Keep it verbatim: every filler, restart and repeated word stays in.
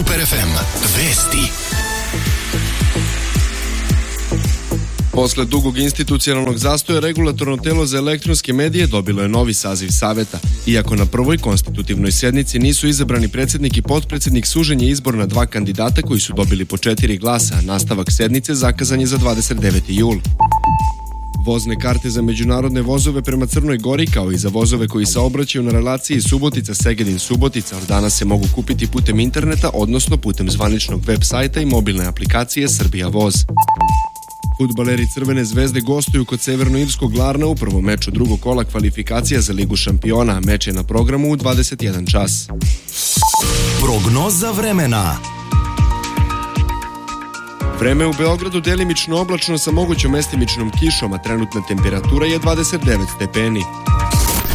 Super ef em. Vesti. Posle dugog institucionalnog zastoja, Regulatorno telo za elektronske medije dobilo je novi saziv saveta. Iako na prvoj konstitutivnoj sednici nisu izabrani predsjednik i potpredsjednik, sužen je izbor na dva kandidata koji su dobili po četiri glasa, a nastavak sednice zakazan je za dvadeset deveti jul. Vozne karte za međunarodne vozove prema Crnoj Gori, kao i za vozove koji saobraćaju na relaciji Subotica-Segedin-Subotica, od danas se mogu kupiti putem interneta, odnosno putem zvaničnog web sajta i mobilne aplikacije Srbija Voz. Fudbaleri Crvene zvezde gostuju kod severnoirskog Larna u prvom meču drugog kola kvalifikacija za Ligu šampiona. Meč je na programu u dvadeset jedan čas. Prognoza vremena. Vreme u Beogradu delimično oblačno sa mogućom mestimičnom kišom, a trenutna temperatura je dvadeset devet stepeni.